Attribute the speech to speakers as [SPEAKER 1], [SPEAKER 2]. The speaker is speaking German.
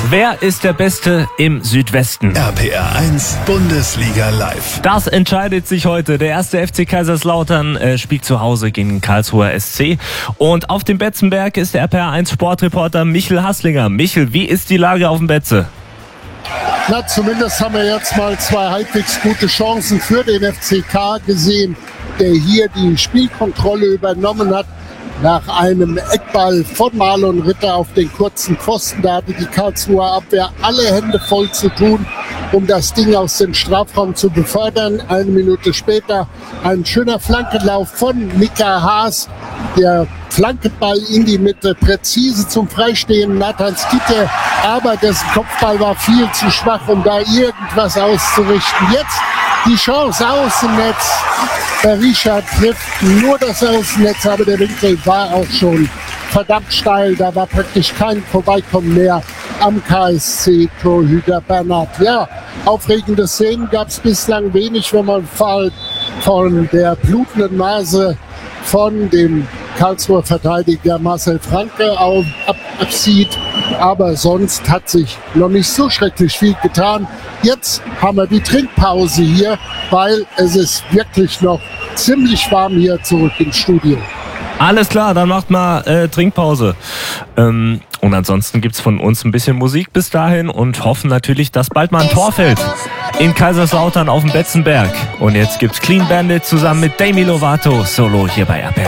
[SPEAKER 1] Wer ist der Beste im Südwesten?
[SPEAKER 2] RPR 1 Bundesliga live.
[SPEAKER 1] Das entscheidet sich heute. Der erste FC Kaiserslautern spielt zu Hause gegen den Karlsruher SC. Und auf dem Betzenberg ist der RPR 1 Sportreporter Michel Hasslinger. Michel, wie ist die Lage auf dem Betze?
[SPEAKER 3] Na, zumindest haben wir jetzt mal zwei halbwegs gute Chancen für den FCK gesehen, der hier die Spielkontrolle übernommen hat. Nach einem Eckball von Marlon Ritter auf den kurzen Pfosten, da hatte die Karlsruher Abwehr alle Hände voll zu tun, um das Ding aus dem Strafraum zu befördern. Eine Minute später ein schöner Flankenlauf von Mika Haas. Der Flankenball in die Mitte, präzise zum Freistehen Nathan Skytte, aber dessen Kopfball war viel zu schwach, um da irgendwas auszurichten. Jetzt die Chance Außennetz. Richard trifft nur das Außennetz, aber der Winkel war auch schon verdammt steil. Da war praktisch kein Vorbeikommen mehr am KSC-Torhüter Bernhard. Ja, aufregende Szenen gab es bislang wenig, wenn man von der blutenden Nase von dem Karlsruher Verteidiger Marcel Franke absieht. Aber sonst hat sich noch nicht so schrecklich viel getan. Jetzt haben wir die Trinkpause hier, weil es ist wirklich noch ziemlich warm hier zurück im Studio.
[SPEAKER 1] Alles klar, dann macht mal Trinkpause. Und ansonsten gibt's von uns ein bisschen Musik bis dahin und hoffen natürlich, dass bald mal ein Tor fällt in Kaiserslautern auf dem Betzenberg. Und jetzt gibt's Clean Bandit zusammen mit Demi Lovato solo hier bei RPR.